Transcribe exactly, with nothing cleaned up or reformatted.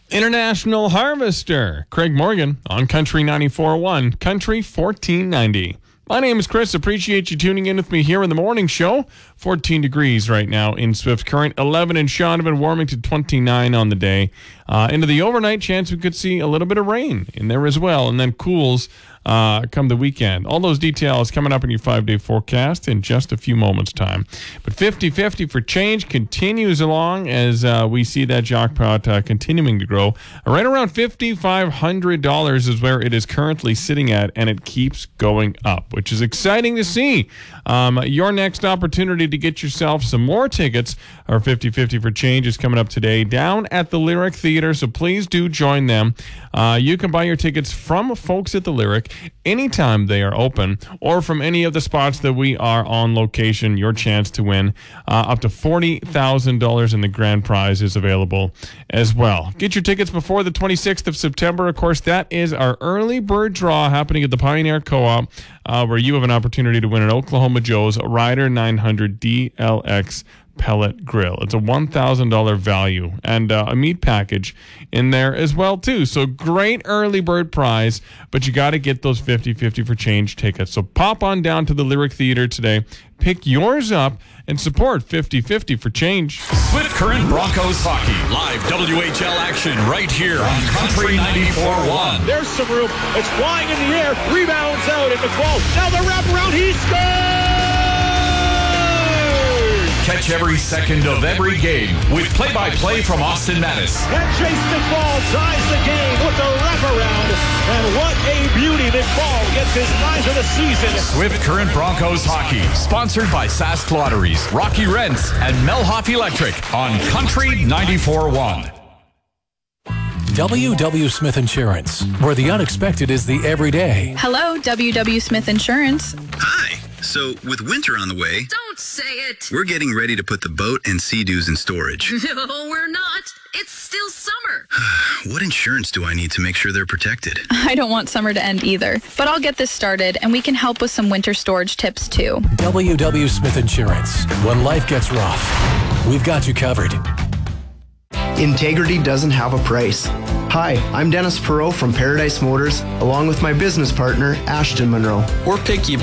International Harvester, Craig Morgan on Country ninety-four point one, Country fourteen ninety. My name is Chris. Appreciate you tuning in with me here in the morning show. fourteen degrees right now in Swift Current. eleven in Shaunavon, warming to twenty-nine on the day. Uh, into the overnight, chance we could see a little bit of rain in there as well, and then cools uh, come the weekend. All those details coming up in your five-day forecast in just a few moments' time. But fifty-fifty for change continues along as uh, we see that jackpot uh, continuing to grow. Right around five thousand five hundred dollars is where it is currently sitting at, and it keeps going up, which is exciting to see. Um, your next opportunity to get yourself some more tickets, our fifty-fifty for change, is coming up today down at the Lyric Theater, so please do join them. Uh, you can buy your tickets from folks at the Lyric anytime they are open, or from any of the spots that we are on location. Your chance to win uh, up to forty thousand dollars in the grand prize is available as well. Get your tickets before the twenty-sixth of September. Of course, that is our early bird draw happening at the Pioneer Co-op, uh, where you have an opportunity to win an Oklahoma Joe's Rider nine hundred D L X pellet grill. It's a one thousand dollars value and uh, a meat package in there as well too. So great early bird prize, but you got to get those fifty-fifty for change tickets. So pop on down to the Lyric Theater today, pick yours up, and support fifty-fifty for change. Swift Current Broncos hockey, live W H L action right here on Country ninety-four point one. There's some room. It's flying in the air. Rebounds out at McFall. Now the wraparound. He scores! Catch every second of every game with play-by-play from Austin Mattis. And Chase McFall ties the game with the wraparound. And what a beauty. McFall gets his ninth of the season. Swift Current Broncos hockey, sponsored by Sask Lotteries, Rocky Rents, and Melhoff Electric on Country ninety-four point one. W W. Smith Insurance, where the unexpected is the everyday. Hello, W W. Smith Insurance. Hi. So, with winter on the way... Don't say it! We're getting ready to put the boat and Sea-Doos in storage. No, we're not. It's still summer. What insurance do I need to make sure they're protected? I don't want summer to end either, but I'll get this started, and we can help with some winter storage tips, too. W W. Smith Insurance. When life gets rough, we've got you covered. Integrity doesn't have a price. Hi, I'm Dennis Perot from Paradise Motors, along with my business partner, Ashton Monroe. We're picky